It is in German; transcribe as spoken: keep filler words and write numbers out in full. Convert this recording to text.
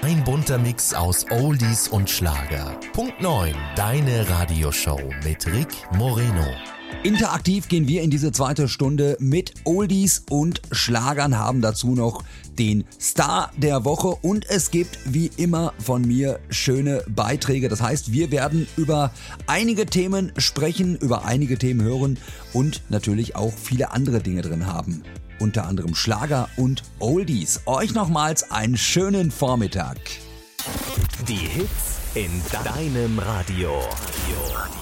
Ein bunter Mix aus Oldies und Schlager. Punkt neun, deine Radioshow mit Rick Moreno. Interaktiv gehen wir in diese zweite Stunde mit Oldies und Schlagern, haben dazu noch den Star der Woche und es gibt wie immer von mir schöne Beiträge. Das heißt, wir werden über einige Themen sprechen, über einige Themen hören und natürlich auch viele andere Dinge drin haben. Unter anderem Schlager und Oldies. Euch nochmals einen schönen Vormittag. Die Hits in deinem Radio.